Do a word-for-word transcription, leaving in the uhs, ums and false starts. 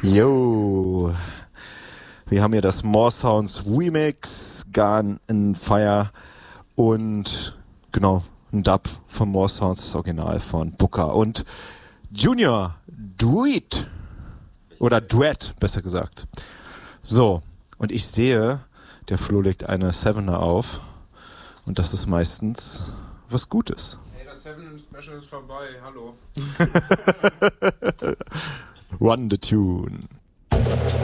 Yo, wir haben hier das More Sounds Remix, Gun in Fire und genau, ein Dub von More Sounds, das Original von Booker und Junior Duet oder Duet, besser gesagt. So, und ich sehe, der Flo legt eine Sevener auf und das ist meistens was Gutes. Hey, das Seven Special ist vorbei, hallo. Run the tune.